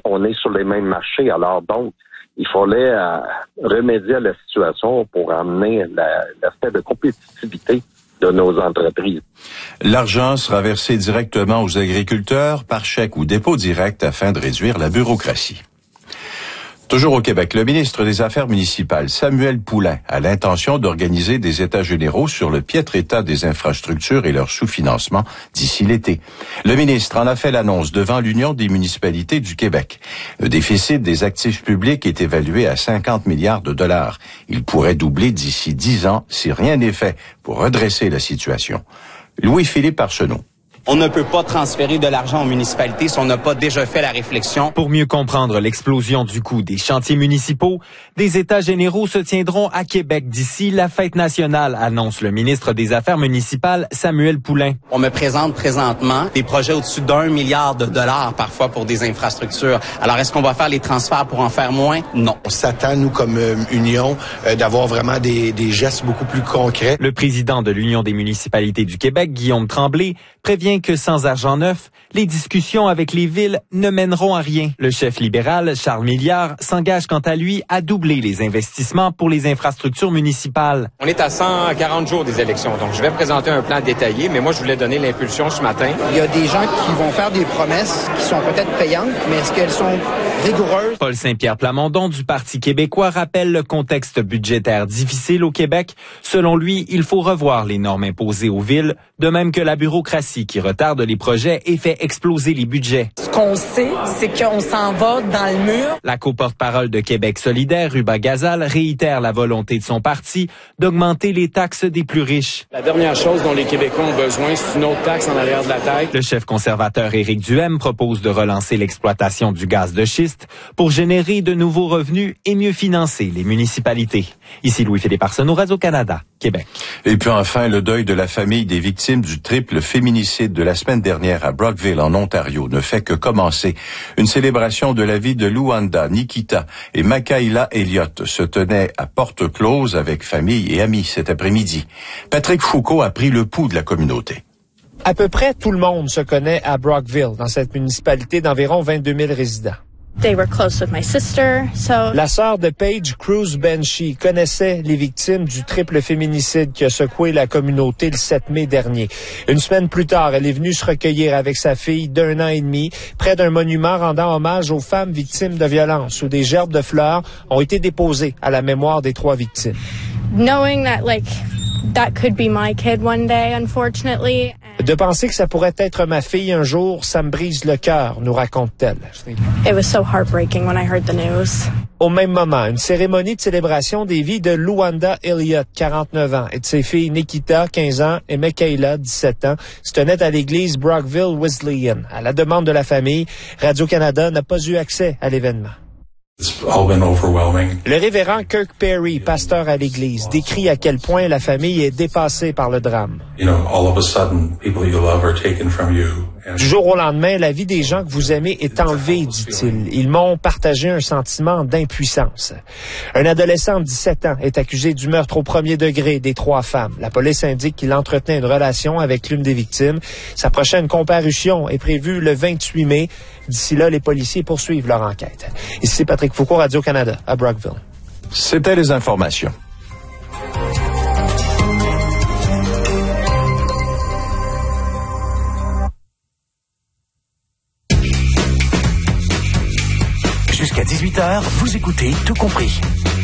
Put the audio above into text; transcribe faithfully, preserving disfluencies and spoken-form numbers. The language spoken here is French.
on est sur les mêmes marchés. Alors donc, il fallait euh, remédier à la situation pour amener la, l'aspect de compétitivité de nos entreprises. L'argent sera versé directement aux agriculteurs par chèque ou dépôt direct afin de réduire la bureaucratie. Toujours au Québec, le ministre des Affaires municipales, Samuel Poulin, a l'intention d'organiser des états généraux sur le piètre état des infrastructures et leur sous-financement d'ici l'été. Le ministre en a fait l'annonce devant l'Union des municipalités du Québec. Le déficit des actifs publics est évalué à cinquante milliards de dollars. Il pourrait doubler d'ici dix ans si rien n'est fait pour redresser la situation. Louis-Philippe Arsenault. On ne peut pas transférer de l'argent aux municipalités si on n'a pas déjà fait la réflexion. Pour mieux comprendre l'explosion du coût des chantiers municipaux, des états généraux se tiendront à Québec d'ici la fête nationale, annonce le ministre des Affaires municipales, Samuel Poulin. On me présente présentement des projets au-dessus d'un milliard de dollars parfois pour des infrastructures. Alors, est-ce qu'on va faire les transferts pour en faire moins? Non. On s'attend, nous, comme euh, Union, euh, d'avoir vraiment des, des gestes beaucoup plus concrets. Le président de l'Union des municipalités du Québec, Guillaume Tremblay, prévient que sans argent neuf, les discussions avec les villes ne mèneront à rien. Le chef libéral, Charles Milliard, s'engage quant à lui à doubler les investissements pour les infrastructures municipales. On est à cent quarante jours des élections, donc je vais présenter un plan détaillé, mais moi je voulais donner l'impulsion ce matin. Il y a des gens qui vont faire des promesses qui sont peut-être payantes, mais est-ce qu'elles sont rigoureuses? Paul Saint-Pierre Plamondon du Parti québécois rappelle le contexte budgétaire difficile au Québec. Selon lui, il faut revoir les normes imposées aux villes, de même que la bureaucratie qui retarde les projets et fait exploser les budgets. Ce qu'on sait, c'est qu'on s'en va dans le mur. La co-porte-parole de Québec solidaire, Ruba Gazal, réitère la volonté de son parti d'augmenter les taxes des plus riches. La dernière chose dont les Québécois ont besoin, c'est une autre taxe en arrière de la tête. Le chef conservateur Éric Duhaime propose de relancer l'exploitation du gaz de schiste pour générer de nouveaux revenus et mieux financer les municipalités. Ici Louis-Philippe Arsenault, Radio-Canada, Québec. Et puis enfin, le deuil de la famille des victimes du triple féminicide de la semaine dernière à Brockville, en Ontario, ne fait que commencer. Une célébration de la vie de Luanda, Nikita et Makaila Elliott se tenait à porte close avec famille et amis cet après-midi. Patrick Foucault a pris le pouls de la communauté. À peu près tout le monde se connaît à Brockville, dans cette municipalité d'environ vingt-deux mille résidents. They were close with my sister, so... La sœur de Paige, Cruz Banshee, connaissait les victimes du triple féminicide qui a secoué la communauté le sept mai dernier. Une semaine plus tard, elle est venue se recueillir avec sa fille d'un an et demi près d'un monument rendant hommage aux femmes victimes de violences où des gerbes de fleurs ont été déposées à la mémoire des trois victimes. Knowing that, like, that could be my kid one day, unfortunately. De penser que ça pourrait être ma fille un jour, ça me brise le cœur, nous raconte-t-elle. It was so heartbreaking when I heard the news. Au même moment, une cérémonie de célébration des vies de Luanda Elliott, quarante-neuf ans, et de ses filles Nikita, quinze ans, et Makaila, dix-sept ans, se tenait à l'église Brockville Wesleyan. À la demande de la famille, Radio-Canada n'a pas eu accès à l'événement. Le révérend Kirk Perry, pasteur à l'église, décrit à quel point la famille est dépassée par le drame. Du jour au lendemain, la vie des gens que vous aimez est enlevée, dit-il. Ils m'ont partagé un sentiment d'impuissance. Un adolescent de dix-sept ans est accusé du meurtre au premier degré des trois femmes. La police indique qu'il entretenait une relation avec l'une des victimes. Sa prochaine comparution est prévue le vingt-huit mai. D'ici là, les policiers poursuivent leur enquête. Ici, c'est Patrick Foucault, Radio-Canada, à Brockville. C'était les informations. Jusqu'à dix-huit heures, vous écoutez Tout compris.